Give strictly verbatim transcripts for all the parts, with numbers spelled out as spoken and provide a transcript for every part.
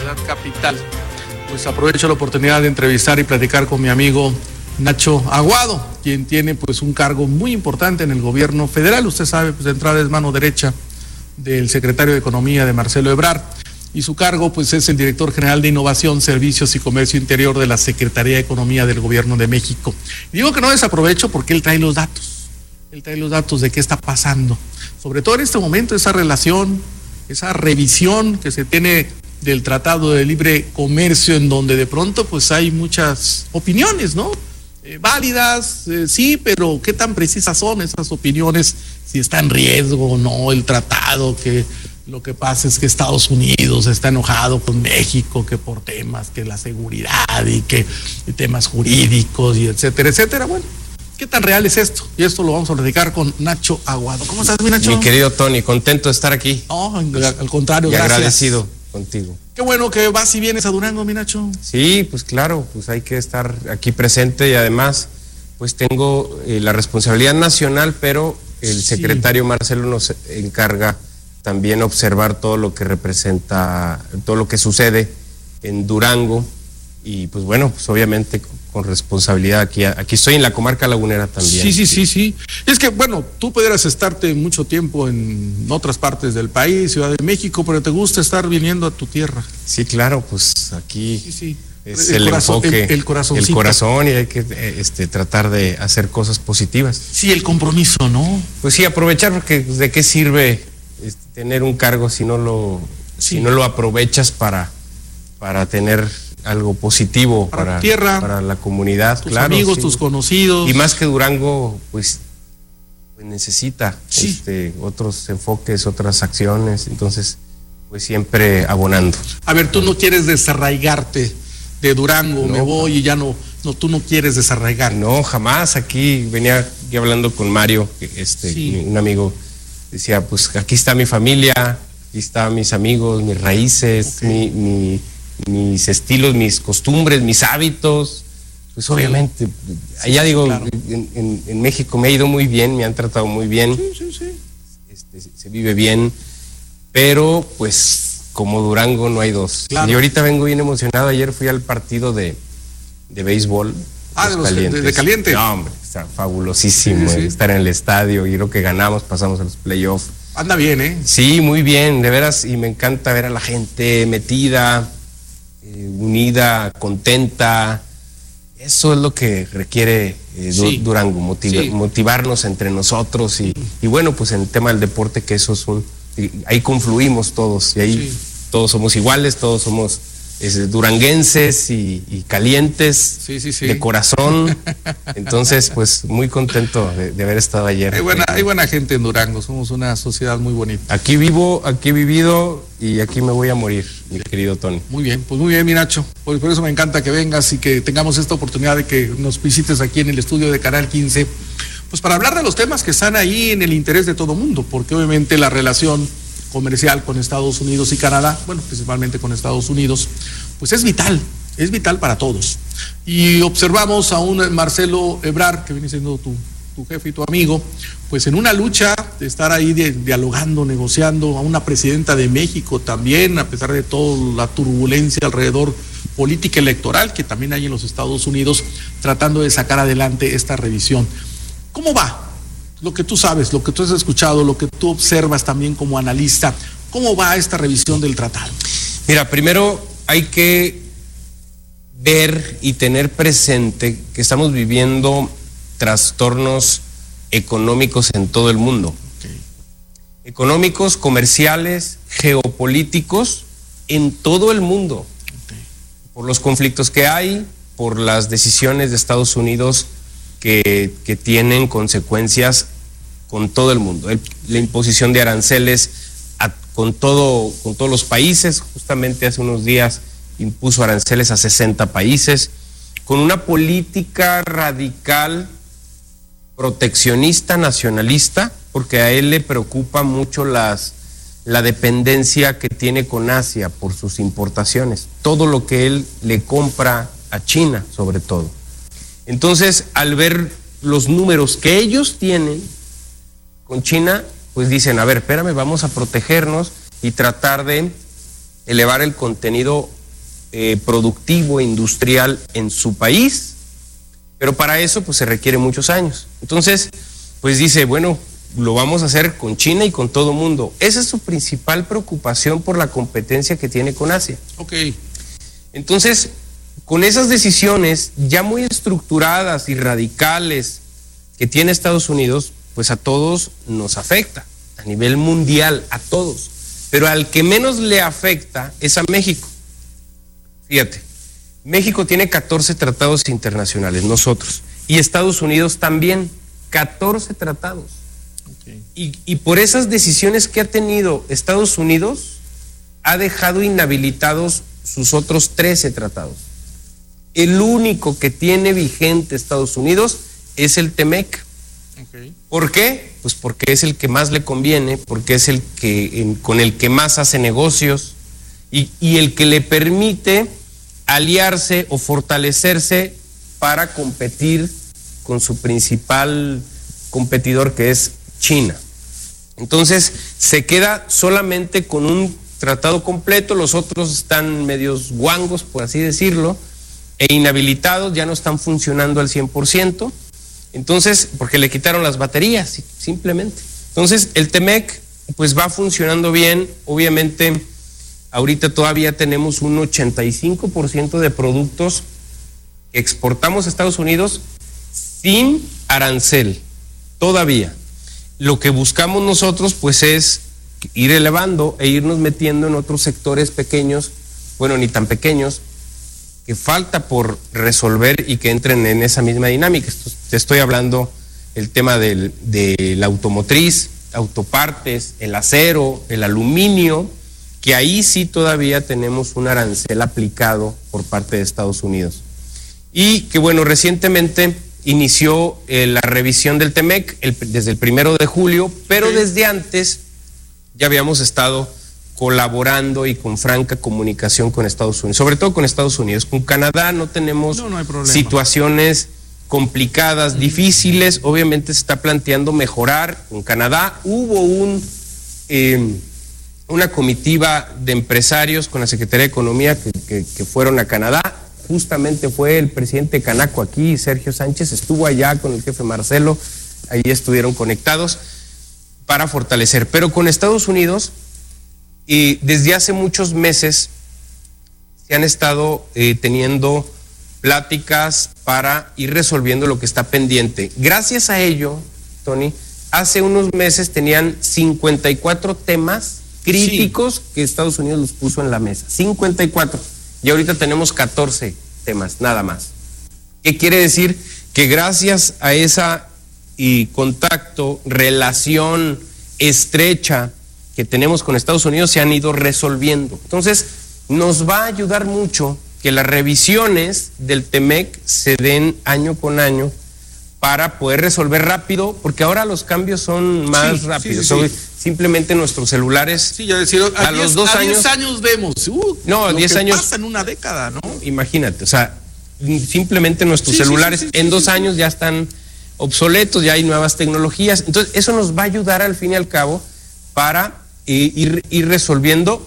Ciudad Capital. Pues aprovecho la oportunidad de entrevistar y platicar con mi amigo Nacho Aguado, quien tiene pues un cargo muy importante en el gobierno federal. Usted sabe, pues de entrada es mano derecha del secretario de Economía de Marcelo Ebrard, y su cargo pues es el director general de Innovación, Servicios y Comercio Interior de la Secretaría de Economía del Gobierno de México. Y digo que no desaprovecho porque él trae los datos, él trae los datos de qué está pasando, sobre todo en este momento, esa relación, esa revisión que se tiene del Tratado de Libre Comercio, en donde de pronto pues hay muchas opiniones, ¿no? Eh, válidas, eh, sí, pero qué tan precisas son esas opiniones, si está en riesgo o no el tratado, que lo que pasa es que Estados Unidos está enojado con México, que por temas, que la seguridad y que y temas jurídicos y etcétera, etcétera. Bueno, ¿qué tan real es esto? Y esto lo vamos a platicar con Nacho Aguado. ¿Cómo estás, mi Nacho? Mi querido Tony, contento de estar aquí. No, al contrario, y gracias. agradecido contigo. Qué bueno que vas y vienes a Durango, mi Nacho. Sí, pues claro, pues hay que estar aquí presente, y además pues tengo eh, la responsabilidad nacional, pero el Sí. secretario Marcelo nos encarga también observar todo lo que representa, todo lo que sucede en Durango, y pues bueno, pues obviamente con responsabilidad aquí, aquí estoy en la comarca lagunera también. Sí, sí, sí, sí. Es que, bueno, tú pudieras estarte mucho tiempo en otras partes del país, Ciudad de México, pero te gusta estar viniendo a tu tierra. Sí, claro, pues aquí Sí, sí. es el, el, corazón, enfoque, el, el corazoncito. el corazón, y hay que este, tratar de hacer cosas positivas. Sí, el compromiso, ¿no? Pues sí, aprovechar, porque pues, ¿de qué sirve este, tener un cargo si no lo, Sí. si no lo aprovechas para, para tener algo positivo Para para, tu tierra, para la comunidad? Tus claro, amigos, sí. tus conocidos. Y más que Durango, pues, pues necesita Sí. este, otros enfoques, otras acciones, entonces, pues siempre abonando. A ver, tú no quieres desarraigarte de Durango, No. me voy y ya no, no, tú no quieres desarraigar. No, jamás. Aquí venía aquí hablando con Mario, este, Sí. un amigo, decía, pues aquí está mi familia, aquí están mis amigos, mis raíces, Ok. mi, mi, mis estilos, mis costumbres, mis hábitos. Pues obviamente, allá digo, claro. en, en, en México me ha ido muy bien, me han tratado muy bien, Sí, sí, sí. este, se, se vive bien, pero pues como Durango no hay dos. Claro. Y ahorita vengo bien emocionado. Ayer fui al partido de, de béisbol. Ah, de los- de- de Caliente. No, hombre, está fabulosísimo Sí, sí, sí. estar en el estadio, y lo que ganamos, pasamos a los playoffs. Anda bien, ¿eh? Sí, muy bien, de veras, y me encanta ver a la gente metida, eh, unida, contenta. Eso es lo que requiere eh, Du- Sí. Durango, motiva- Sí. motivarnos entre nosotros, y, y bueno, pues en el tema del deporte, que eso es un... y ahí confluimos todos, y ahí Sí. todos somos iguales, todos somos es, duranguenses y, y calientes, Sí, sí, sí. de corazón. Entonces, pues muy contento de, de haber estado ayer. Hay buena, hay buena gente en Durango, somos una sociedad muy bonita. Aquí vivo, aquí he vivido, y aquí me voy a morir, mi querido Tony. Muy bien, pues muy bien, mi Nacho. Pues por eso me encanta que vengas y que tengamos esta oportunidad de que nos visites aquí en el estudio de Canal quince, pues para hablar de los temas que están ahí en el interés de todo mundo, porque obviamente la relación comercial con Estados Unidos y Canadá, bueno, principalmente con Estados Unidos, pues es vital, es vital para todos. Y observamos a un Marcelo Ebrard, que viene siendo tu, tu jefe y tu amigo, pues en una lucha de estar ahí de, dialogando, negociando, a una presidenta de México también, a pesar de toda la turbulencia alrededor política electoral que también hay en los Estados Unidos, tratando de sacar adelante esta revisión. ¿Cómo va? Lo que tú sabes, lo que tú has escuchado, lo que tú observas también como analista, ¿cómo va esta revisión del tratado? Mira, primero hay que ver y tener presente que estamos viviendo trastornos económicos en todo el mundo. Okay. Económicos, comerciales, geopolíticos, en todo el mundo. Okay. Por los conflictos que hay, por las decisiones de Estados Unidos que, que tienen consecuencias con todo el mundo. El, la imposición de aranceles a, con, todo, con todos los países. Justamente hace unos días impuso aranceles a sesenta países, con una política radical, proteccionista, nacionalista, porque a él le preocupa mucho las, la dependencia que tiene con Asia por sus importaciones, todo lo que él le compra a China sobre todo. Entonces, al ver los números que ellos tienen con China, pues dicen, a ver, espérame, vamos a protegernos y tratar de elevar el contenido eh, productivo, industrial en su país, pero para eso pues se requiere muchos años. Entonces, pues dice, bueno, lo vamos a hacer con China y con todo el mundo. Esa es su principal preocupación por la competencia que tiene con Asia. Ok. Entonces, con esas decisiones ya muy estructuradas y radicales que tiene Estados Unidos, pues a todos nos afecta, a nivel mundial, a todos. Pero al que menos le afecta es a México. Fíjate, México tiene catorce tratados internacionales, nosotros, y Estados Unidos también, catorce tratados. Okay. Y, y por esas decisiones que ha tenido Estados Unidos, ha dejado inhabilitados sus otros trece tratados. El único que tiene vigente Estados Unidos es el TEMEC. Okay. ¿Por qué? Pues porque es el que más le conviene, porque es el que en, con el que más hace negocios y, y el que le permite aliarse o fortalecerse para competir con su principal competidor, que es China. Entonces se queda solamente con un tratado completo, los otros están medios guangos, por así decirlo, e inhabilitados, ya no están funcionando al cien por ciento. Entonces, porque le quitaron las baterías, simplemente. Entonces, el TEMEC, pues va funcionando bien. Obviamente, ahorita todavía tenemos un ochenta y cinco por ciento de productos que exportamos a Estados Unidos sin arancel, todavía. Lo que buscamos nosotros, pues, es ir elevando e irnos metiendo en otros sectores pequeños, bueno, ni tan pequeños, que falta por resolver y que entren en esa misma dinámica. Te estoy hablando el tema del, de la automotriz, autopartes, el acero, el aluminio, que ahí sí todavía tenemos un arancel aplicado por parte de Estados Unidos. Y que bueno, recientemente inició eh, la revisión del TEMEC el, desde el primero de julio, pero desde antes ya habíamos estado colaborando y con franca comunicación con Estados Unidos, sobre todo con Estados Unidos. Con Canadá no tenemos no, no hay situaciones complicadas, mm. difíciles. Obviamente se está planteando mejorar. Con Canadá hubo un eh, una comitiva de empresarios con la Secretaría de Economía que, que, que fueron a Canadá. Justamente fue el presidente Canaco aquí, Sergio Sánchez, estuvo allá con el jefe Marcelo, ahí estuvieron conectados para fortalecer. Pero con Estados Unidos, y desde hace muchos meses se han estado eh, teniendo pláticas para ir resolviendo lo que está pendiente. Gracias a ello, Tony, hace unos meses tenían cincuenta y cuatro temas críticos sí. que Estados Unidos los puso en la mesa. cincuenta y cuatro. Y ahorita tenemos catorce temas, nada más. ¿Qué quiere decir? Que gracias a esa y contacto, relación estrecha que tenemos con Estados Unidos, se han ido resolviendo. Entonces, nos va a ayudar mucho que las revisiones del TEMEC se den año con año para poder resolver rápido, porque ahora los cambios son más sí, rápidos. Sí, sí, sí. Simplemente nuestros celulares, sí, ya decir, a, a diez, los dos a años, diez años vemos. Uh, no, a diez años pasa en una década, ¿no? Imagínate, o sea, simplemente nuestros sí, celulares sí, sí, sí, en sí, dos sí, años sí. ya están obsoletos, ya hay nuevas tecnologías. Entonces, eso nos va a ayudar al fin y al cabo para eh, ir, ir resolviendo,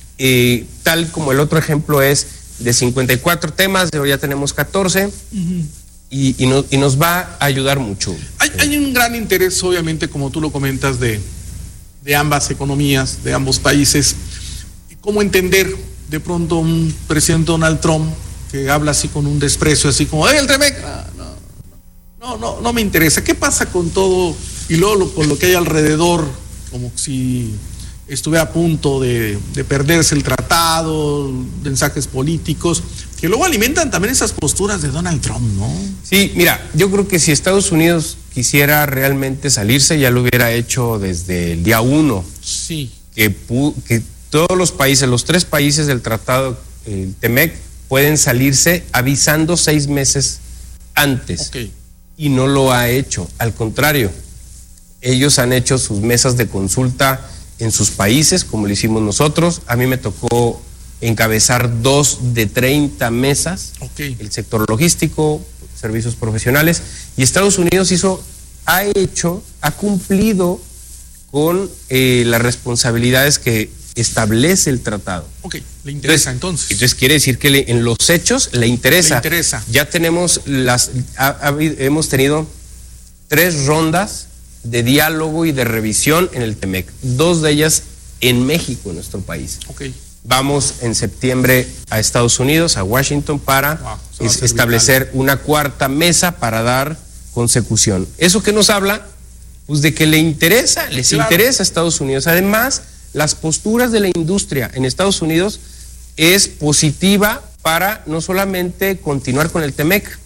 eh, tal como el otro ejemplo es de cincuenta y cuatro temas, pero ya tenemos catorce. Uh-huh. Y, y, no, y nos va a ayudar mucho. Hay, hay un gran interés, obviamente, como tú lo comentas, de, de ambas economías, de ambos países. ¿Cómo entender de pronto un presidente Donald Trump que habla así con un desprecio, así como, ¡eh, el TEMEC! No, no, no, no, no me interesa. ¿Qué pasa con todo? Y luego lo, con lo que hay alrededor, como si estuviera a punto de, de perderse el tratado, mensajes políticos, que luego alimentan también esas posturas de Donald Trump, ¿no? Sí, mira, yo creo que si Estados Unidos quisiera realmente salirse, ya lo hubiera hecho desde el día uno. Sí. Que, que todos los países, los tres países del tratado, el TEMEC, pueden salirse avisando seis meses antes. Okay. Y no lo ha hecho, al contrario. Ellos han hecho sus mesas de consulta en sus países, como lo hicimos nosotros. A mí me tocó encabezar dos de treinta mesas, okay. el sector logístico, servicios profesionales, y Estados Unidos hizo, ha hecho, ha cumplido con eh, las responsabilidades que establece el tratado. Ok, Le interesa entonces. Entonces quiere decir que le, en los hechos le interesa. Le interesa. Ya tenemos las, ha, ha, hemos tenido tres rondas de diálogo y de revisión en el Temec, dos de ellas en México, en nuestro país. Okay. Vamos en septiembre a Estados Unidos, a Washington, para wow, es, establecer vital. una cuarta mesa para dar consecución. ¿Eso qué nos habla? Pues de que le interesa, les claro. interesa a Estados Unidos. Además, las posturas de la industria en Estados Unidos es positiva para no solamente continuar con el Temec,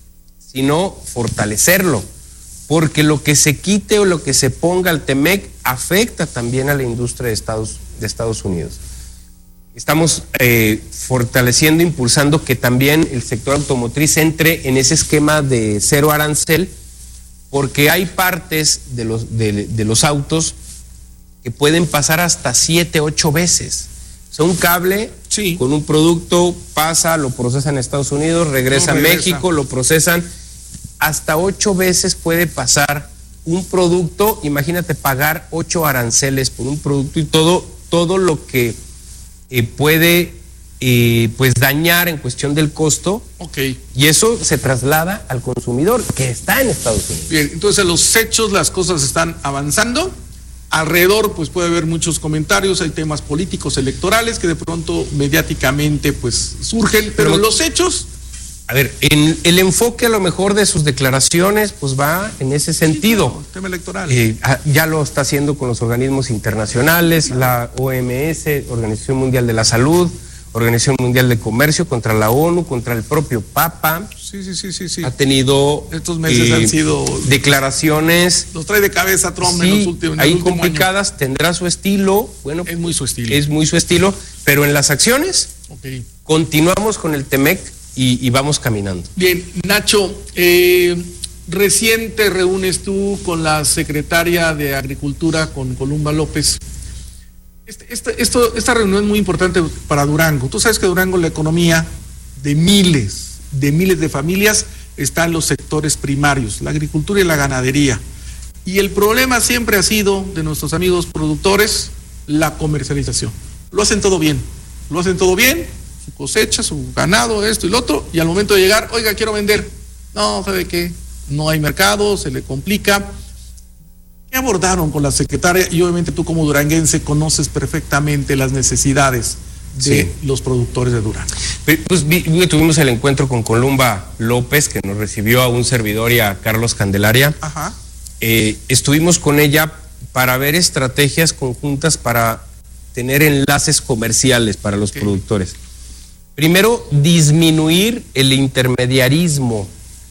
sino fortalecerlo, porque lo que se quite o lo que se ponga al Temec afecta también a la industria de Estados, de Estados Unidos. Estamos eh, fortaleciendo, impulsando que también el sector automotriz entre en ese esquema de cero arancel, porque hay partes de los, de, de los autos que pueden pasar hasta siete, ocho veces. O sea, un cable sí. con un producto pasa, lo procesan en Estados Unidos, regresa, no, regresa a México, lo procesan. Hasta ocho veces puede pasar un producto. Imagínate pagar ocho aranceles por un producto y todo, todo lo que eh, puede eh, pues dañar en cuestión del costo. Okay. Y eso se traslada al consumidor que está en Estados Unidos. Bien, entonces los hechos, las cosas están avanzando. Alrededor pues puede haber muchos comentarios, hay temas políticos, electorales que de pronto mediáticamente pues surgen, pero, pero los hechos... A ver, en el enfoque a lo mejor de sus declaraciones pues va en ese sentido. Sí, no, el tema electoral. Eh, ya lo está haciendo con los organismos internacionales, claro. la O M S, Organización Mundial de la Salud, Organización Mundial de Comercio, contra la ONU, contra el propio Papa. Sí, sí, sí, sí, sí. Ha tenido estos meses eh, han sido declaraciones. Los trae de cabeza Trump sí, en los últimos ahí complicadas, año. Tendrá su estilo. Bueno, es muy su estilo. Es muy su estilo, pero en las acciones okay. continuamos con el Temec y, y vamos caminando. Bien, Nacho, eh, recién te reúnes tú con la secretaria de Agricultura, con Columba López. Este, este, esto, esta reunión es muy importante para Durango. Tú sabes que Durango, la economía de miles, de miles de familias está en los sectores primarios, la agricultura y la ganadería. Y el problema siempre ha sido de nuestros amigos productores la comercialización. Lo hacen todo bien, lo hacen todo bien, su cosecha, su ganado, esto y lo otro, y al momento de llegar, oiga, quiero vender. No, ¿sabe qué? No hay mercado, se le complica. ¿Qué abordaron con la secretaria? Y obviamente tú como duranguense conoces perfectamente las necesidades de sí. los productores de Durango. Pues tuvimos el encuentro con Columba López, que nos recibió a un servidor y a Carlos Candelaria. Ajá. Eh, estuvimos con ella para ver estrategias conjuntas para tener enlaces comerciales para los okay. productores. Primero, disminuir el intermediarismo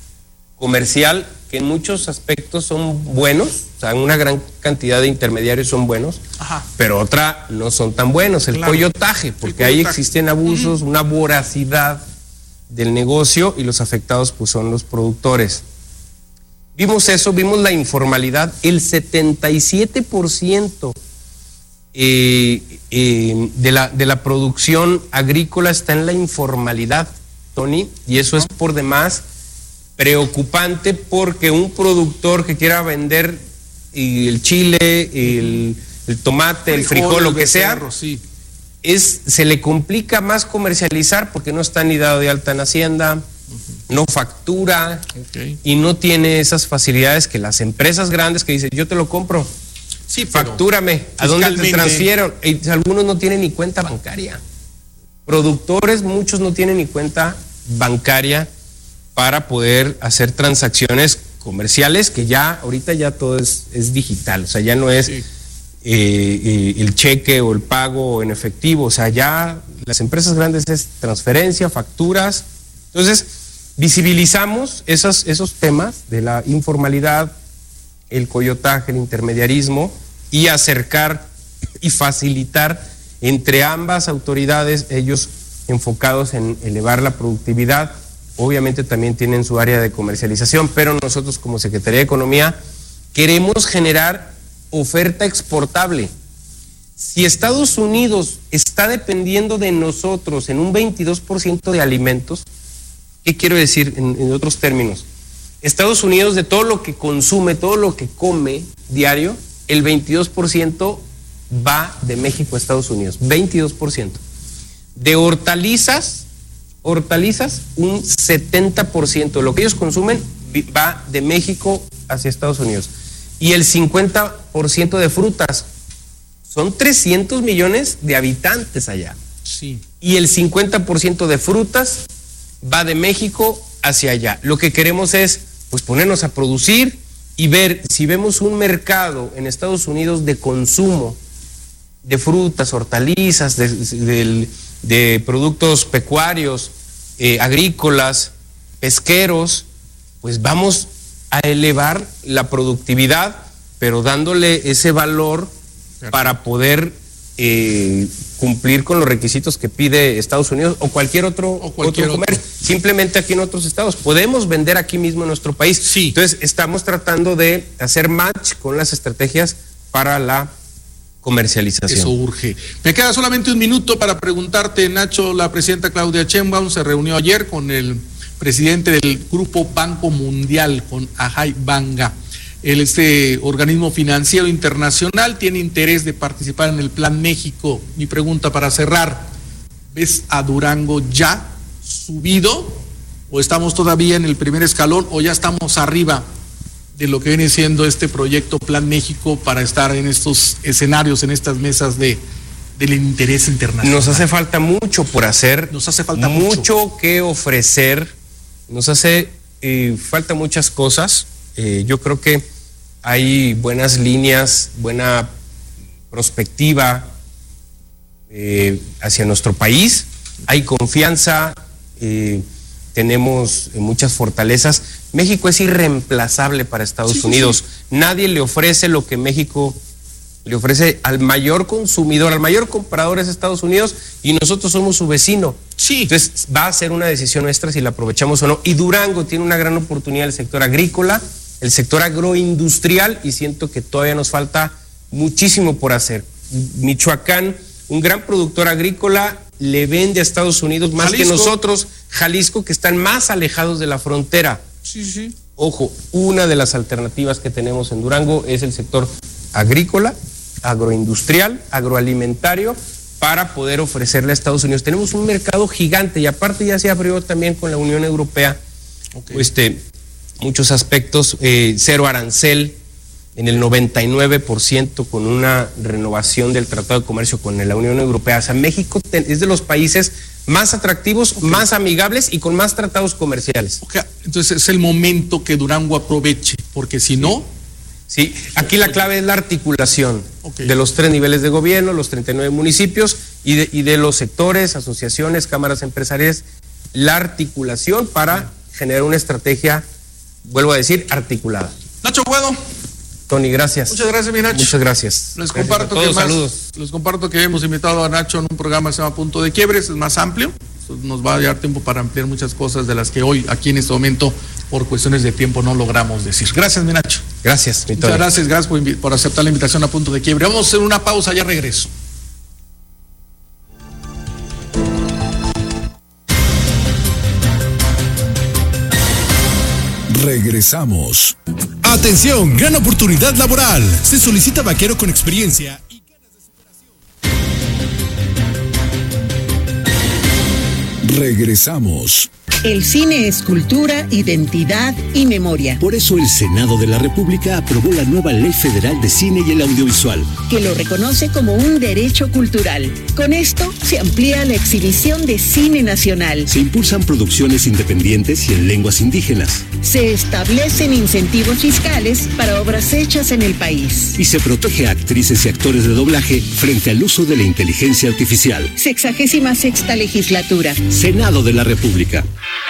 comercial, que en muchos aspectos son buenos, o sea, una gran cantidad de intermediarios son buenos, Ajá. pero otra no son tan buenos, el claro. coyotaje, porque el coyotaje. Ahí existen abusos, uh-huh. una voracidad del negocio y los afectados pues son los productores. Vimos eso, vimos la informalidad, el setenta y siete por ciento eh, eh, de, la, de la producción agrícola está en la informalidad, Tony, y eso uh-huh. es por demás preocupante, porque un productor que quiera vender el chile, el, el tomate, el frijol, frijol lo que sea, cerro, sí. es, se le complica más comercializar porque no está ni dado de alta en Hacienda, uh-huh. no factura okay. y no tiene esas facilidades que las empresas grandes que dicen, yo te lo compro, sí, factúrame, ¿a dónde te transfiero? Y algunos no tienen ni cuenta bancaria. Productores, muchos no tienen ni cuenta bancaria para poder hacer transacciones comerciales, que ya ahorita ya todo es, es digital, o sea, ya no es sí. eh, eh, el cheque o el pago en efectivo, o sea, ya las empresas grandes es transferencia, facturas. Entonces, visibilizamos esos, esos temas de la informalidad, el coyotaje, el intermediarismo, y acercar y facilitar entre ambas autoridades, ellos enfocados en elevar la productividad. Obviamente también tienen su área de comercialización, pero nosotros como Secretaría de Economía queremos generar oferta exportable. Si Estados Unidos está dependiendo de nosotros en un veintidós por ciento de alimentos, ¿qué quiero decir en, en otros términos? Estados Unidos, de todo lo que consume, todo lo que come diario, el veintidós por ciento va de México a Estados Unidos, veintidós por ciento. De hortalizas, hortalizas, un setenta por ciento de lo que ellos consumen va de México hacia Estados Unidos. Y el cincuenta por ciento de frutas. Son trescientos millones de habitantes allá. Sí. Y el cincuenta por ciento de frutas va de México hacia allá. Lo que queremos es pues ponernos a producir y ver si vemos un mercado en Estados Unidos de consumo de frutas, hortalizas, de, de, de productos pecuarios, eh, agrícolas, pesqueros, pues vamos a elevar la productividad, pero dándole ese valor para poder eh, cumplir con los requisitos que pide Estados Unidos o cualquier otro, o cualquier otro comercio. Otro. Simplemente aquí en otros estados. Podemos vender aquí mismo en nuestro país. Sí. Entonces estamos tratando de hacer match con las estrategias para la comercialización. Eso urge. Me queda solamente un minuto para preguntarte, Nacho. La presidenta Claudia Sheinbaum se reunió ayer con el presidente del Grupo Banco Mundial, con Ajay Banga. El, este organismo financiero internacional tiene interés de participar en el Plan México. Mi pregunta para cerrar, ¿ves a Durango ya subido o estamos todavía en el primer escalón o ya estamos arriba de lo que viene siendo este proyecto Plan México para estar en estos escenarios, en estas mesas de del interés internacional? Nos hace falta mucho por hacer, nos hace falta mucho, mucho que ofrecer, nos hace eh, falta muchas cosas. Eh, yo creo que hay buenas líneas, buena perspectiva eh, hacia nuestro país, hay confianza, eh, tenemos muchas fortalezas. México es irreemplazable para Estados sí, Unidos. Sí, sí. Nadie le ofrece lo que México le ofrece al mayor consumidor, al mayor comprador es Estados Unidos y nosotros somos su vecino. Sí. Entonces va a ser una decisión nuestra si la aprovechamos o no. Y Durango tiene una gran oportunidad en el sector agrícola, el sector agroindustrial, y siento que todavía nos falta muchísimo por hacer. Michoacán, un gran productor agrícola, le vende a Estados Unidos más Jalisco. que nosotros. Jalisco, que están más alejados de la frontera. Sí, sí. Ojo, una de las alternativas que tenemos en Durango es el sector agrícola, agroindustrial, agroalimentario, para poder ofrecerle a Estados Unidos. Tenemos un mercado gigante y aparte ya se abrió también con la Unión Europea. Okay. Este, muchos aspectos, eh, cero arancel en el noventa y nueve por ciento con una renovación del Tratado de Comercio con la Unión Europea. O sea, México es de los países más atractivos, okay. más amigables y con más tratados comerciales. Okay. Entonces es el momento que Durango aproveche, porque si no... Sí, aquí la clave es la articulación okay. de los tres niveles de gobierno, los treinta y nueve municipios y de, y de los sectores, asociaciones, cámaras empresariales, la articulación para generar una estrategia, vuelvo a decir, articulada. Nacho Aguado. Tony, gracias. Muchas gracias, mi Nacho. Muchas gracias. Les gracias comparto todos, que más, saludos. Les comparto que hemos invitado a Nacho en un programa que se llama Punto de Quiebres, es más amplio. Nos va a dar tiempo para ampliar muchas cosas de las que hoy, aquí en este momento, por cuestiones de tiempo, no logramos decir. Gracias, mi Nacho. Gracias, mi Muchas gracias, gracias por, por aceptar la invitación a Punto de Quiebre. Vamos a hacer una pausa, ya regreso. Regresamos. Atención, gran oportunidad laboral. Se solicita vaquero con experiencia y ganas de superación. Regresamos. El cine es cultura, identidad y memoria. Por eso el Senado de la República aprobó la nueva Ley Federal de Cine y el Audiovisual, que lo reconoce como un derecho cultural. Con esto se amplía la exhibición de cine nacional. Se impulsan producciones independientes y en lenguas indígenas. Se establecen incentivos fiscales para obras hechas en el país. Y se protege a actrices y actores de doblaje frente al uso de la inteligencia artificial. Sexagésima sexta legislatura. Senado de la República.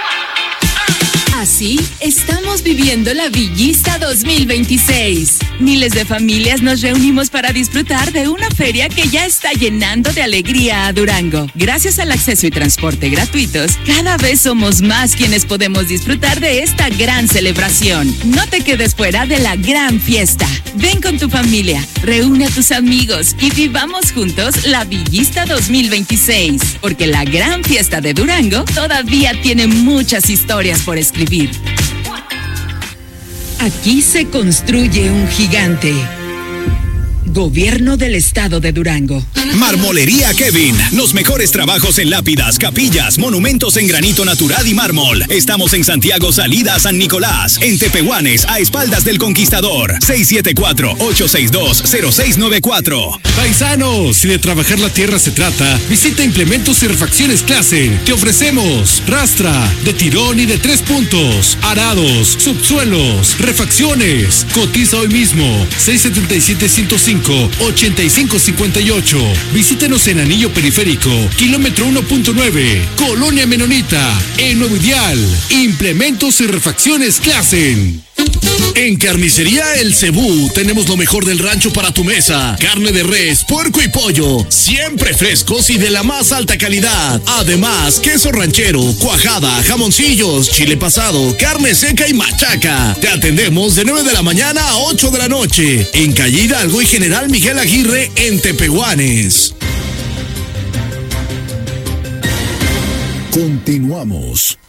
Así estamos viviendo la Villista dos mil veintiséis. Miles de familias nos reunimos para disfrutar de una feria que ya está llenando de alegría a Durango. Gracias al acceso y transporte gratuitos, cada vez somos más quienes podemos disfrutar de esta gran celebración. No te quedes fuera de la gran fiesta. Ven con tu familia, reúne a tus amigos y vivamos juntos la Villista dos mil veintiséis. Porque la gran fiesta de Durango todavía tiene muchas historias por escribir. Aquí se construye un gigante. Gobierno del Estado de Durango. Marmolería Kevin. Los mejores trabajos en lápidas, capillas, monumentos en granito natural y mármol. Estamos en Santiago, salida a San Nicolás. En Tepehuanes, a espaldas del Conquistador. seis siete cuatro, ocho seis dos, cero seis nueve cuatro. Paisanos, si de trabajar la tierra se trata, visita Implementos y Refacciones Clase. Te ofrecemos rastra, de tirón y de tres puntos, arados, subsuelos, refacciones. Cotiza hoy mismo. seis siete siete, ciento cinco, ochenta y cinco cincuenta y ocho. Visítenos en Anillo Periférico, kilómetro uno punto nueve, Colonia Menonita, en Nuevo Ideal. Implementos y Refacciones Clasen. En Carnicería El Cebú tenemos lo mejor del rancho para tu mesa. Carne de res, puerco y pollo, siempre frescos y de la más alta calidad. Además, queso ranchero, cuajada, jamoncillos, chile pasado, carne seca y machaca. Te atendemos de nueve de la mañana a ocho de la noche. En Calle Hidalgo y General Miguel Aguirre en Tepehuanes. Continuamos.